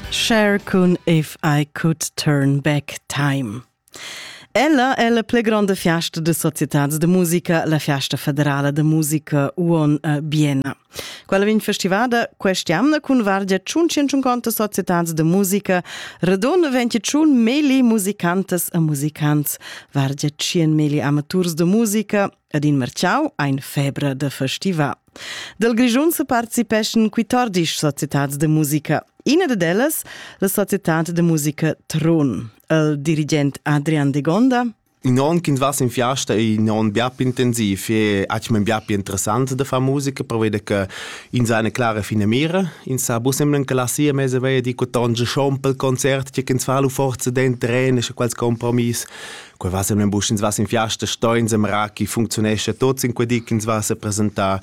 Cher con If I Could Turn Back Time. Ella è la più grande fiesta de società de musica, la Fiesta Federale de Musica UON a Vienna. Quella vin festivada quest'anno con vargia 150 società de musica, radona 21 meli musicantes a musicants, vargia 100 meli amateurs de musica, ad in marciau ein febbre de festival. Del Grigiun se participeschen 14 società de musica. Ina de delas, la Società de Musica Tron. Il dirigent Adrian de Gonda. Non kind was in fiasta e non biap intensiv e anche men biap interessant da fa musica per vedere che in seine clara fine mira in sa bus sembra che la sia mese vai di cotonge schompel concert che ins falu forza dentro e quals compromiss quel was in bus ins was in fiasta stoin sem raki funktionesche tots in quedic ins was presenta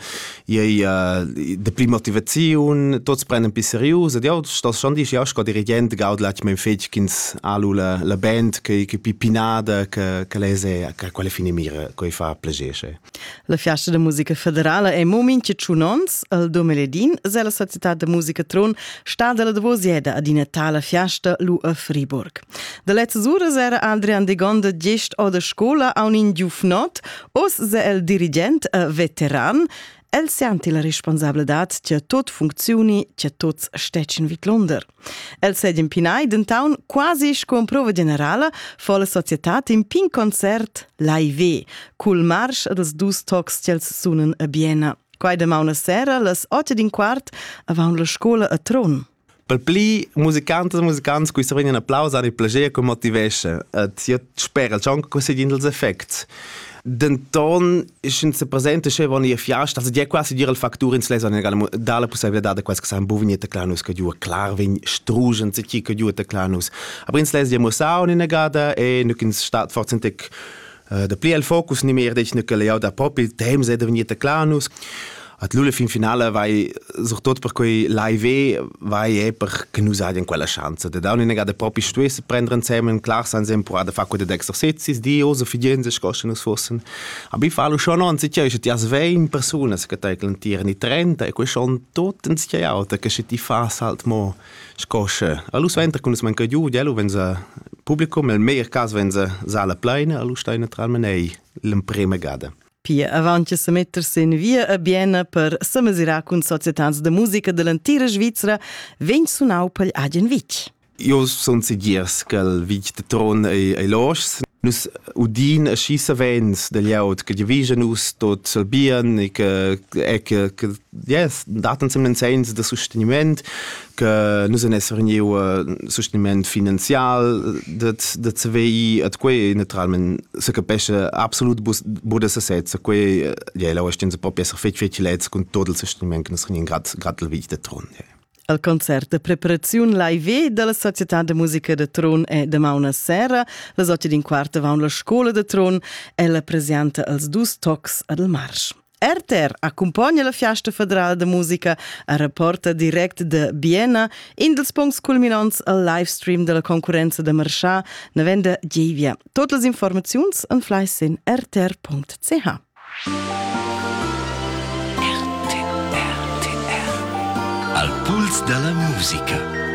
de prima motivazione tots prenden più serius e sto schon di ja sco dirigent gaudlach men fetchkins alu la band che pipinada che lese che quale fine mira coi fa piacere. La Fiesta de Musica Federale è momento chunons al domeledin se la Società de Musica Tron sta della devosieda ad in tale fiesta lu a Friburg. De letzte ora era Adrian de Gonda gest o de scola a un ingiufnot os se el dirigent a veteran. El senti la responsabilitat che tot funzioni, che tots stecin vit Londra. El sed in Pinai d'entaun quasi scom prova generala fo la societat in pin concert live, cul marsch dels dus tocs ch'els sunen a Vienna. Quai demà una sera, las 8:15, avaun la scola a Tron. Per pli musicants cui servien un applaus a di plager con motivation. Io spero che questi din dels effects. Denton ist se presente che von ihr fiast, also die quasi dire il factur ins lesen egal da la possibilità da quasi san buvinete clanus che giù klar vin strugen se chi che giù te clanus. Aber ins lesen mo saun in negada e nu kin stat forzentek de pli el focus ni mehr dich ne che da popi tem se de vinete clanus. At l'ula fin finale vai surtot per quei live vai per che nus hai in quella chance de down in negada propi stuesse prendere insieme klar san sempre da fa quei de exercizi di oso fidenze scoschen us fossen aber ich fallo schon an sich ja die as vein persone che te clantieren i 30 e quei schon tot in sich auto che si ti fa halt mo scosche allo sventer con us man che giù dello wenn ze publicum nel meilleur caso wenn ze sala pleine allo steine tralmenei l'impreme gada. Pia avanti se mettersi in via a Vienna per se mesurare con società de musica dell'intera Svizzera, vegn sunau per Agenvich. Io sono sicuro che il Vich de Tron è los. Nus udin a schissa vens degli aut che division us tot salbian e che yes daten zum sens de sosteniment che nus en esser new sosteniment finanzial de CVI at quei naturalment se capisce absolut bude se setze quei ja la ostin se proprio esser fetch lets con tot il sosteniment che nus grad il Vich de Tron. Il concert de preparazione live della Società de Musica de Tron è demà una sera. Le 8:15 va la scola de Tron e la presenta els dus tocs ad il marsch. RTR accompagna la Fiesta Federale de Musica a rapporta direct de Vienna in dels punts culminants al livestream della concorrenza de Marschà na venda Givia. Totes les informazions en fleiss in rtr.ch. Al puls della musica.